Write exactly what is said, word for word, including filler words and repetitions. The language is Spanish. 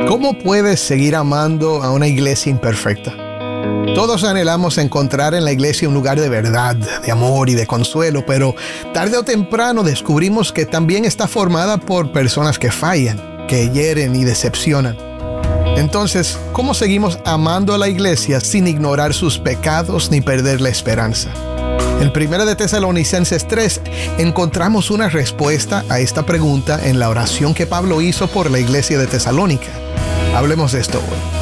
¿Cómo puedes seguir amando a una iglesia imperfecta? Todos anhelamos encontrar en la iglesia un lugar de verdad, de amor y de consuelo, pero tarde o temprano descubrimos que también está formada por personas que fallan, que hieren y decepcionan. Entonces, ¿cómo seguimos amando a la iglesia sin ignorar sus pecados ni perder la esperanza? En primera de Tesalonicenses tres encontramos una respuesta a esta pregunta en la oración que Pablo hizo por la iglesia de Tesalónica. Hablemos de esto hoy.